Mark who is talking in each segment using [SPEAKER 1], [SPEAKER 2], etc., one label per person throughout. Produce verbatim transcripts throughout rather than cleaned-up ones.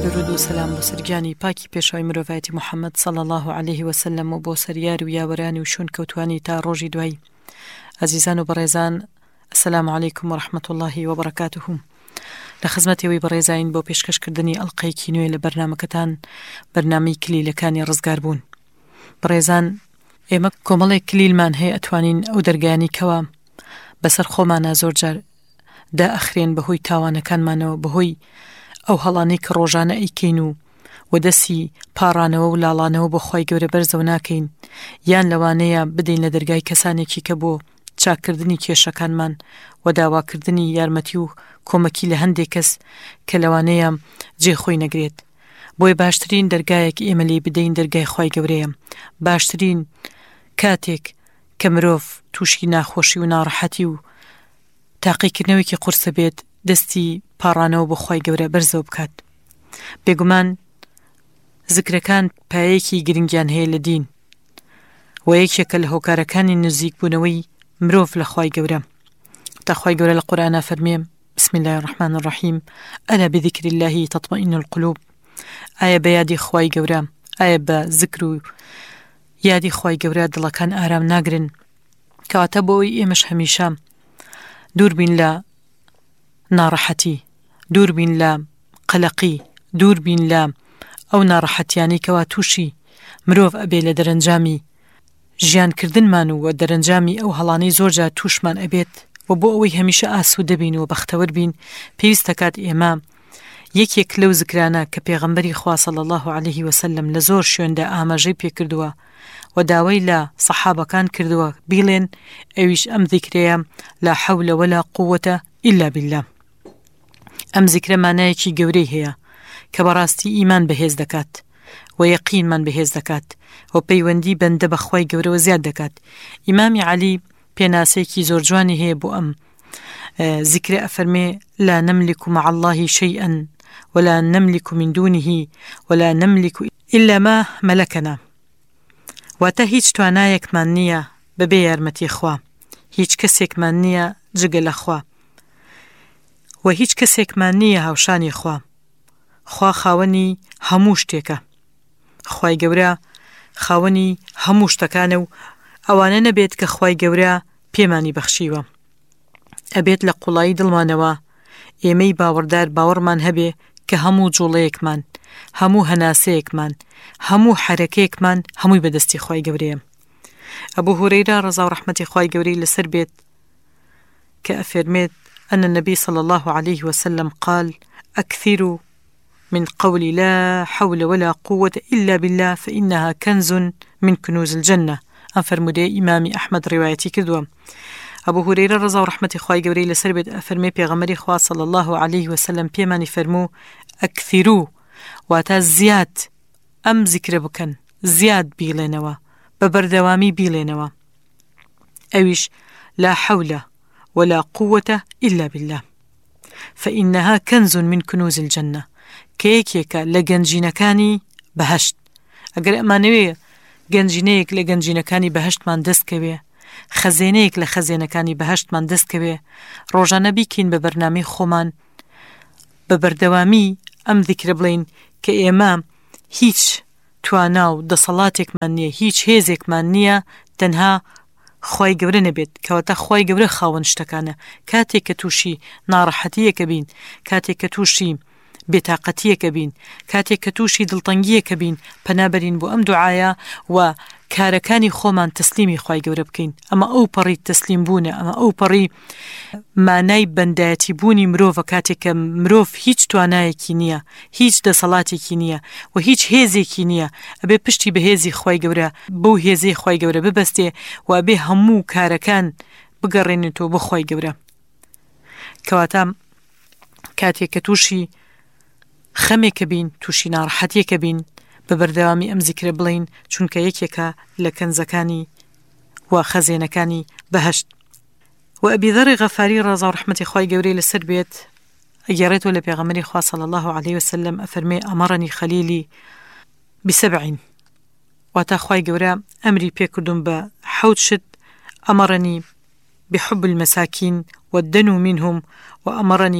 [SPEAKER 1] درود و سلام بۆ سەرگیانی پاکی پێشەوەی مرۆڤایەتی محەممەد صلی الله عليه وسلم و بۆ سەریار و یاوەرانی و شون کەوتوانی تا ڕۆژی دوای. عزیزان و بەڕێزان، السلام علیکم و رحمت الله و بەرەکاتوه. لە خزمەتەوەی بەڕێزین بۆ پێشکەشکردنی ئەڵقەیەکی نوێ لە بەرنامەکەتان، بەرنامەی کلیلەکانی ڕزگار بوون. بەڕێزان، ئێمە کۆمەڵێک کلیلمان هەیە ئەتوانین ئەو دەرگایانی کەوا بەسەر خۆمانە زۆرجار دا ئەخرێن بەهۆی تاوانەکانمانەوە، بەهۆی ئەو هەڵانەی کە ڕۆژانە ئەیکەین و وەدەسی پاڕانەوە و لاڵانەوە بۆ خوای گەورە بەرزەو ناکەین، یان لەوانەیە بدەین لە دەرگای کەسانێکی کە بۆ چاکردنی کێشەکانمان و داواکردنی یارمەتی و کۆمەکی لە هەندێک کەس کە لەوانەیە جێخۆی نەگرێت. بۆی باشترین دەرگایەک ئێمە لێ بدەین دەرگای خوای گەورەیە. باشترین کاتێک کە مرۆڤ تووشی ناخۆشی و ناڕەحەتی و تاقیکردنەوەیکی قورسە بێت، دەستی پاڕانەوە بۆ خوای گەورە بەرزەوە بکات. بێگومان زیکرەکان پایەیەکی گرنگیان هەیە لە دین و یەکێکە لە هۆکارەکانی نزیک بوونەوەی مرۆڤ لە خوای گەورە. تا خوای گەورە لە قورئانە فەرمێ: بسم الله الرحمن الرحیم ألا بذكر الله تطمئن القلوب. ئایا بە یادی خوای گەورە، ئایا بە زیکر و یادی خوای گەورە دڵەکان ئارام ناگرن؟ کەواتە بۆی ئێمەش هەمیشە دوور بین لە ناڕەحەتی، دوور بین لە قەلەقی، دوور بین لە ئەو ناڕەحەتیانی کەوا تووشی مرۆڤ ئەبێ لە دەرەنجامی ژیانکردنمان و دەرەنجامی ئەو هەڵانەی زۆرجار تووشمان ئەبێت. و بۆ ئەوەی هەمیشە ئاسوودە بین و بەختەوەر بین، پێویستە کات ئێمە یەکێک لەو زیکرانە کە پێغەمبەری خوا صلی الله عليه وسلم لە زۆر شوێندا ئاماژەی پێکردووە و داوای لە سەحابەکان کردووە بیڵێن، ئەویش ئەم زیکرەیە: لا حول ولا قوة إلا بالله. ئەم زیکرە مانایەکی گەورەی هەیە کە بەڕاستی ئیمان بەهێز دەکات و یەقینمان بەهێز دەکات و پەیوەندی بەندە بە خوای گەورەوە زیاد دەکات. ئیمامی عەلی پێناسەیەکی زۆر جوانی هەیە بۆ ئەم زیکرە، ئەفەرمێ: لا نملك مع الله شيئا ولا نملك من دونه ولا نملك إلا ما ملكنا. واتە هیچ توانایەکمان نییە بەبێ یارمەتی خوا، هیچ کەسێکمان نییە جگە لە خوا، و هیچ کەسێکمان نییە هاوشانی خوا. خوا خاوەنی هەموو شتێکە. خوای گەورە خاوەنی هەموو شتەکانە و ئەوانە نەبێت کە خوای گەورە پێمانی بەخشیوە. ئەبێت لە قوڵایی دڵمانەوە ئێمەی باوەڕدار باوەڕمان هەبێ کە هەموو جوڵەیەکمان، هەموو هەناسەیەکمان، هەموو حرەکەیەکمان هەمووی بەدەستی خوای گەورەیە. ئەبوو هورەیرە ڕەزا و ڕەحمەتی خوای گەورەی لەسەر بێت کە ئەفێرمێت: أن النبي صلى الله عليه وسلم قال: أكثروا من قول لا حول ولا قوة إلا بالله فإنها كنز من كنوز الجنة. أفرمودي إمامي أحمد روايتي كذوة. أبو هريرة رضا ورحمة خواي قوري لسر بيت أفرمي بيغمري خوا صلى الله عليه وسلم بيماني فرمو: أكثروا، واتا زياد أم ذكر بكن، زياد بيلينوا، ببردوامي بيلينوا. أويش لا حول ولا قوة إلا بالله فإنها كنز من كنوز الجنة. كيكيكا لگنجينكاني بهشت. أقر أمانوية گنجينيك لگنجينكاني بهشت من دست كوي، خزينيك لخزينكاني بهشت من دست كوي. روجانا بيكين ببرنامي خومان ببردوامي أم ذكر بلين كإمام هيش تواناو دصلاتك منية، هيش هيزك منية، تنها خوای گەورە نەبێت، کەواتە خوای گەورە خاوەن شتەکانە. کاتێک کە تووشی ناڕەحەتیەکە بین، کاتێک کە تووشی بێتاقەتیەکە بین، کاتێک کە تووشی دڵتەنگیەکە بین، پەنابەرین بۆ ئەم دوعایە و کارەکانی خۆمان تەسلیمی خوای گەورە بکەین. ئەمە ئەو پەڕی تەسلیم بوونە، ئەمە ئەو پەڕی مانای بەندایەتی بوونی مرۆڤە. کاتێک کە مرۆڤ هیچ توانایەکی نییە، هیچ دەسەڵاتێکی نییە و هیچ هێزێکی نییە، ئەبێ پشتی بە هێزی خوای گەورە، بەو هێزەی خوای گەورە ببەستێ و ئەبێ هەموو کارەکان بگەڕێنێتەوە بۆ خوای گەورە. کەواتە کاتێک کە تووشی خەمێکە بین، تووشی ناڕەحەتیەکە بین، بە بەردەوامی ئەم زیکرە بڵین، چونکە یەکێکە لە کەنزەکانی و خەزێنەکانی بەهشت. و ئەبی ذەڕی غەفاری ڕەزا و ڕەحمەتی خوای گەورەی لەسەر بێت ئەگەڕێتەوە لە پێغەمبەری خوا صلی الله عليه وسلم ئەفەرمێ: ئەمەڕەنی خەلیلی بسەبعین. واتە خوای گەورە ئەمری پێکردوم بە حەوت شت. ئەمەڕەنی بحب المساكين والدنو منهم وأمرني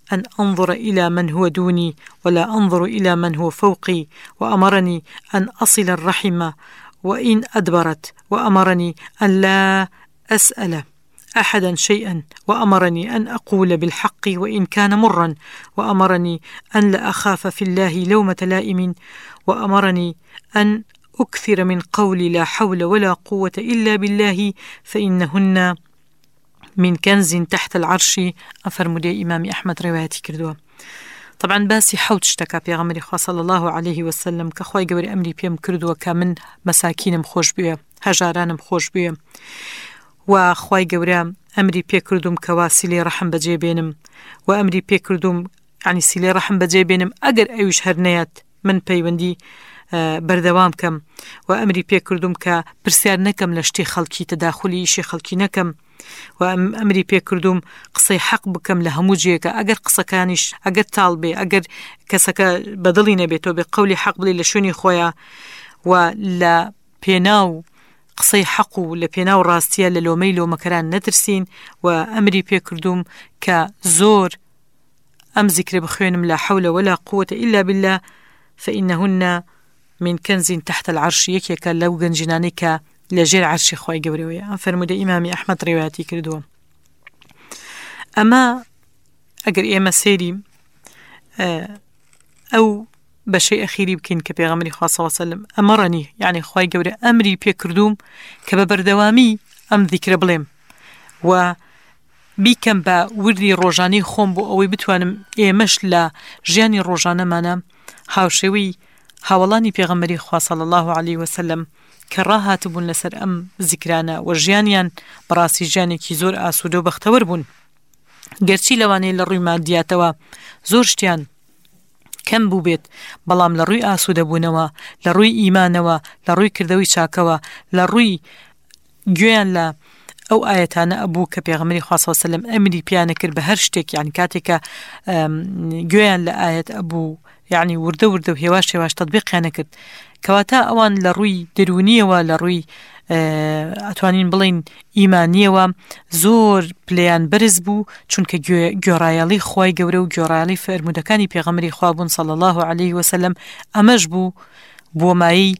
[SPEAKER 1] أن أنظر إلى من هو دوني ولا أنظر إلى من هو فوقي، وأمرني أن أصل الرحم وإن أدبرت، وأمرني أن لا أسأل أحدا شيئا، وأمرني أن أقول بالحق وإن كان مرا، وأمرني أن لا أخاف في الله لومة لائم، وأمرني أن أكثر من قول لا حول ولا قوة إلا بالله فإنهن من كنز تحت العرش. أفرمودي إمام أحمد روايتي كردوا. طبعا باسي حوت اشتكى بيغمري خواه صلى الله عليه وسلم كخواي قوري أمري بيم كردوا كمن مساكين مخوش بيه، هجاران مخوش بيه، وخواي قوري أمري بي كردوم كواسيلي رحم بجي بينم، وأمري بي كردوم يعني سيلي رحم بجي بينم أقر أيوش هرنيات من بيوندي بردوام كم، وأمري بي كردوم كبرسيار نكم لشتي خلقي تداخلي إشي خلقي نكم، وأمري بي كردوم قصي حق بكم لهموجيك أقر قصة كانش أقر طالبي أقر كسك بدلي نبيتو بقولي حق بلي لشوني خويا، ولا بيناو قصي حقو لبيناو راستيا للو ميلو مكران نترسين، وأمري بي كردوم كزور أم ذكر بخيونم لا حول ولا قوة إلا بالله فإنهن من كنز تحت العرش، يكيك لو جنجنانيك لجير عرش خواهي قوريوية. فرمود إمامي أحمد رواياتي كردوا. أما أقر إيما سيري أو بشيء أخيري بكين كبيغمري خواه صلى الله عليه وسلم أمرني يعني خواهي قوري أمري بي كردوم كببردوامي أم ذكر بليم، و بيكم با وردي روجاني خوم بو أوي بتوانم إيمش لا جياني روجانا مانا هاوشوي هاولاني بيغمري خواه صلى الله عليه وسلم كراها تبون لسر أم ذكرانا وجيانيان براسي جاني كي زور آسودو بختور بون گرچی لواني لروي مادياتوا زور شتيان كم بو بيت بلام لروي آسودو بونوا لروي إيمانوا لروي كردوي شاكوا لروي گويان لا أو آياتانا أبوك بيغمري خواه صلى الله عليه وسلم أمري بيانا كر بهرشتك يعني كاتك گويان لآيات أبو يعني وردو وردو هواش هواش تطبيق يعني كرد كواتا أوان لروي درونية ولروي أتوانين بلين إيمانية وزور بليان برزبو چونك جورايالي خواي قورو جورايالي فرمودكاني بيغمري خوابون صلى الله عليه وسلم أمجبو بو ماي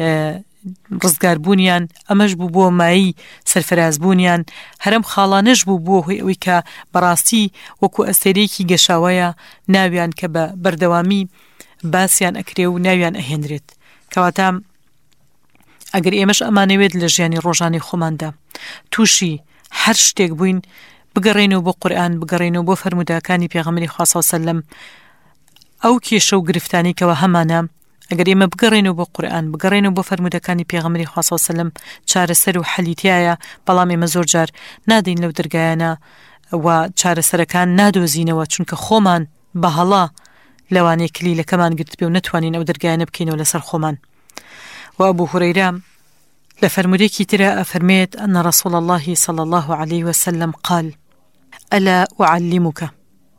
[SPEAKER 1] رزگار بونیان، ئەمەش بوو بۆ مایی سەرفراز بونیان، هەرم خاڵانەش بوو بۆ هۆی ئەوەی کە بەڕاستی وەکو ئەستێرەیەکی گەشاوەیە ناویان کە بە بەردەوامی باسییان ئەکرێ و ناویان ئەهێنرێت. کەواتە ئەگەر ئێمەش ئەمانەوێت لە ژیانی ڕۆژانی خۆماندا تووشی هەر شتێک بووین بگەڕێنەوە بۆ قورئان، بگەڕێنەوە بۆ فەرمودەکانی پێغەمبەری خوا صلی الله علیه و سلم، ئەو کێشە و گرفتانی کەوە هەمانە ئەگەر ئێمە بگەڕێنەوە بۆ قورئان، بگەڕێنەوە بۆ فەرمودەکانی پێغەمبەری خوا صلی الله علیه و سلم، چارەسەر و حەلیتیایە. بەڵام ئێمە زۆر جار نادەین لەو دەرگایانە و چارەسەرەکان نادۆزینەوە چونکە خۆمان بەهەڵا لەوانەیە کلیلەکەمان گرت بێ و نەتوانین ئەو دەرگایانە بکەینەوە لەسەر خۆمان. و ئەبوو هورەیرە لە فەرمودەیەکی ترە ئەفەرمێت أن رسول الله صلى الله عليه وسلم قال ألا أعلمك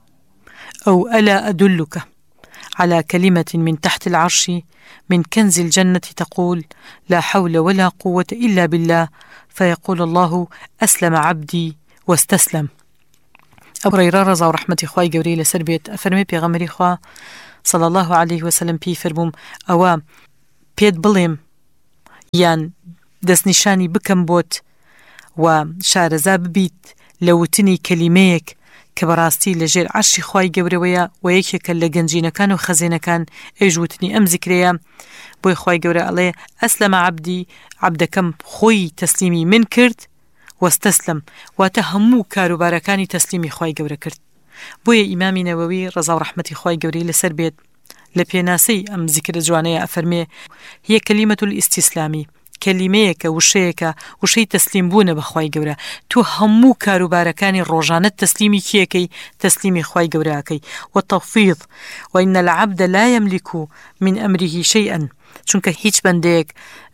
[SPEAKER 1] أو ألا أدلك على كلمة من تحت العرش من كنز الجنة تقول لا حول ولا قوة إلا بالله فيقول الله أسلم عبدي واستسلم. أبو هريرة رضا ورحمة خواي قوري لسر بيت أفرمي بيغمري خوا صلى الله عليه وسلم بي فرموم أوا بيد بليم يان دەستنیشانی بکەم بۆت و شارەزا ببیت لەوتنی کەلیمەیەک کە بەڕاستی لەژێر عەرشی خوای گەورەوەیە و یەکێکە لە گەنجینەکان و خەزینەکان ئەیژوتنی ئەم زیکرەیە بۆی خوای گەورە ئەڵێ ئەسلەمە عەبدی، عەبدەکەم خۆی تەسلیمی من کرد، وەستەسلەم واتە هەموو کاروبارەکانی تەسلیمی خوای گەورە کرد. بۆیە ئیمامی نەوەوی ڕەزا و ڕەحمەتی خوای گەورەی لەسەر بێت لە پێناسەی ئەم زیکرە جوانەیە ئەفەرمێ هي كلمة الاستسلام، کەلیمەیەکە وشەیەکە وشەی تەسلیم بوونە بەخوای گەورە. تو هەموو کاروبارەکانی ڕۆژانەت تەسلیمی کێکەی؟ تەسلیمی خوای گەورەکەی. وتەفویض وإن العبد لا يملك من أمره شيئا، چونکە هیچ بەندەیەک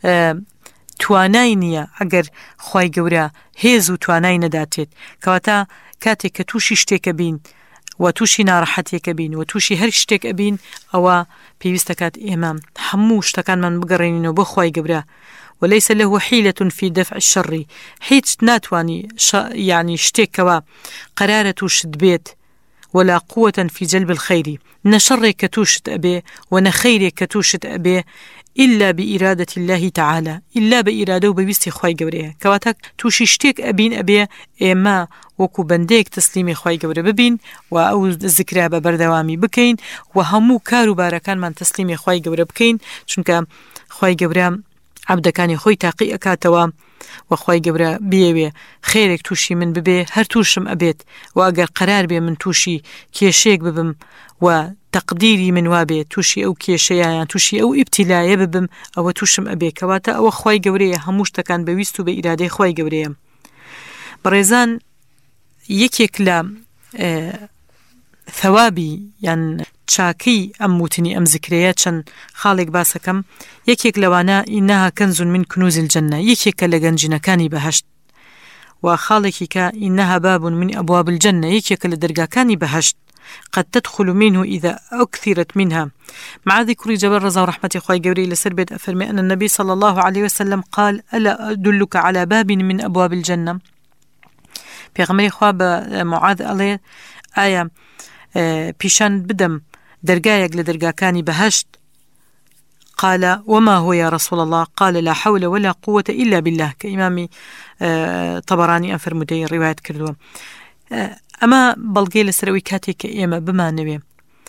[SPEAKER 1] توانای نییە ئەگەر خوای گەورە هێز و توانای نەداتێت. کەواتە کاتێک کە تووشی شتێکە بین و تووشی ناڕەحەتێکە بین و تووشی هەر شتێک ئەبین ئەوە پێویستە کات ئێمە هەموو شتەکانمان بگەڕێنینەوە بۆ خوای گەورە. وليس له حيلة في دفع الشر، هيت ناتواني ش... يعني شتيكوا قرارة شد بيت ولا قوة في جلب الخير نشر كتوشت أبي ونخير كتوشت أبي إلا بإرادة الله تعالى إلا بإرادة وبويستي خواي قوريه كواتك توشي شتيك أبين أبي إما وكو بنديك تسليمي خواي قوري ببين وأو الذكرى ببردوامي بكين وهمو كارو باركان من تسليمي خواي قوري بكين چونك خواي قوري عبد كاني خوي تاقي أكاتوا وخواي قبرا بيوي خيرك توشي من ببي هر توشم أبيت وأقر قرار بي من توشي كيشيك ببم وتقديري من وابي توشي أو كيشيا توشي أو ابتلاء ببم أو توشم أبي كواتا أو خواي قبرية هموش تكان بويستو بإرادة خواي قبرية بريزان يكيك لا اه ثوابي يعني تشاكي أموتني أم ذكريات شن خالق باسكم يكيك لوانا إنها كنز من كنوز الجنة يكيك لغنجنا كاني بهشت وخالقك إنها باب من أبواب الجنة يكيك لدرقا كاني بهشت قد تدخل منه إذا أكثرت منها مع ذكر جبل رضا ورحمة أخوي قوري لسربت أفرمي أن النبي صلى الله عليه وسلم قال ألا أدلك على باب من أبواب الجنة بيغمري خواب معاذ عليه آية بيشان بدم درقايق لدرقاكاني بهشت قال وما هو يا رسول الله قال لا حول ولا قوة إلا بالله كإمامي طبراني أنفر مدي رواية كردوه أما بلغي لسروي كاتي كإيما بما نوي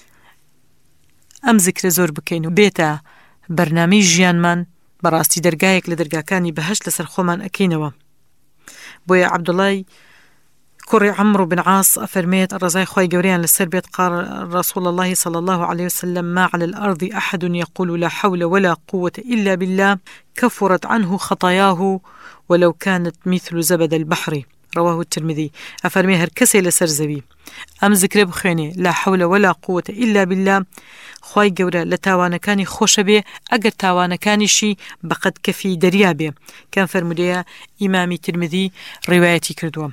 [SPEAKER 1] أم ذكر زور بكينو بيتا برنامج جيان من براستي درقايق لدرقاكاني بهشت لسر خومان أكينوا بويا عبد الله كوري عمرو بن عاص أفرميت الرزاي خوي قوريان للسربيت قال رسول الله صلى الله عليه وسلم ما على الأرض أحد يقول لا حول ولا قوة إلا بالله كفرت عنه خطاياه ولو كانت مثل زبد البحر رواه الترمذي أفرمي هركسي لسرزبي أم ذكر بخيني لا حول ولا قوة إلا بالله خوي قورا لتاوانا كاني خوش بي أقر تاوانا كاني شي بقد كفي دريابي كان فرموديا إمامي ترمذي روايتي كردوام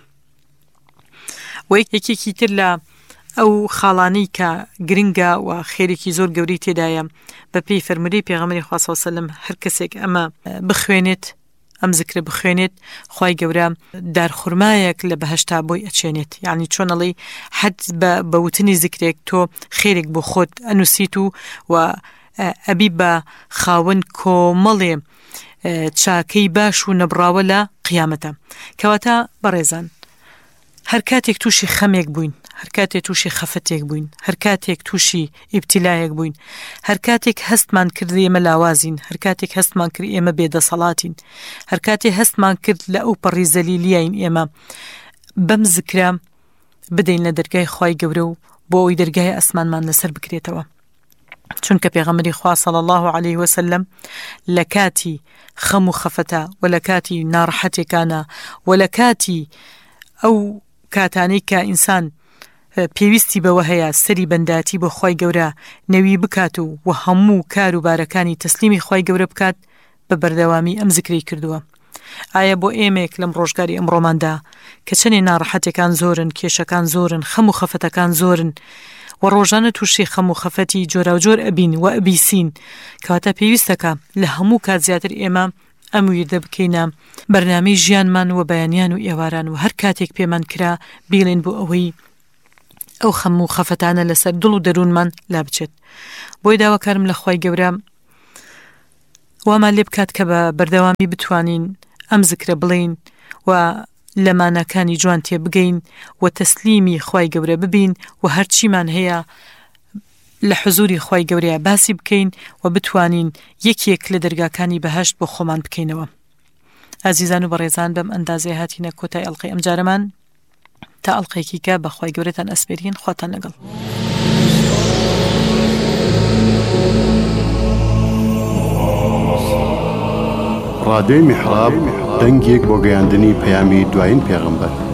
[SPEAKER 1] ويكي كيتر لا أو خالاني كا جرينجا وخيركي زور قوري تدايا ببي فرمودي بيغمري خواه صلى الله عليه وسلم هركسيك أما بخوينت أم ذكر بخوينت خواي قورا دار خرمايك لبهشتا بوي أتشينت يعني چون لي حد بوتني ذكرك تو خيرك بخود أنسيتو وأبي با خاون كومالي تشاكي باشو نبراولا قيامتا كواتا بريزان هر کاتێک تووشی خەمێک بووین هەر کاتێک تووشی خەفەتێک بووین هەر کاتێک تووشی ئیبتیلایەک بووین هەر کاتێک هەستمان کرد ئێمە لاوازین هەر کاتێک هەستمان کرد ئێمە بێدەسەڵاتین هەر کاتێک هەستمان کرد لە ئەو پەڕی زەلیلیاین ئێمە بەم زکرا بدەین لە دەرگای خوای گەورە و بۆ ئەوی دەرگای ئەسمانمان لەسەر بکرێتەوە چونکە پێغەمبەری خوا صلی الله عليه وسلم لە کاتی خەم و خەفەتە و لە کاتی ناڕەحەتێکانە و لە کاتی ئەو کاتانەی کە ئینسان پێویستی بەوە هەیە سەری بەنداتی بۆ خوای گەورە نەوی بکات و و هەموو کار و بارەکانی تەسلیمی خوای گەورە بکات بە بەردەوامی ئەم زکرەی کردووە ئایا بۆ ئێمێک لەم ڕۆژگاری ئەمڕۆماندا کە چەندێ ناڕەحەتەکان زۆرن کێشەکان زۆرن خەم و خەفەتەکان زۆرن و ڕۆژانە تووشی خەم و خەفەتی جۆراوجۆر ئەبین و ئەبیسین کەواتە پێویستەکە لە هەموو کات زیاتر ئێمە ئەم ویردە بکەینە بەرنامەی ژیانمان و بەیانیان و ئێواران و هەر کاتێک پێمان کرا بیڵێن بۆ ئەوەی ئەو خەم و خەفەتانە لەسەر دڵ و دەروونمان لا بچێت بۆی داواکارم لە خوای گەورە وامان لێ بکات کە بە بەردەوامی بتوانین ئەم زکرە بڵین و لەمانەکانی جوان تێ بگەین و تەسلیمی خوای گەورە ببین و هەرچیمان هەیە لە حزوری خوای گەورەیە باسی بکەین و بتوانین یەکێک لە دەرگاکانی بەهەشت بۆ خۆمان بکەینەوە ئازیزان و بەڕێزان بەم ئەندازەیە هاتینە کۆتای ئەڵقەی ئەم جارەمان تا ئەڵقەیەکی کە بە خوای گەورەتان ئەسپێرین خواتان لەگەڵ
[SPEAKER 2] ڕادیۆی میحراب دەنگێک بۆ گەیاندنی پەیامی دوایین پێغەمبەر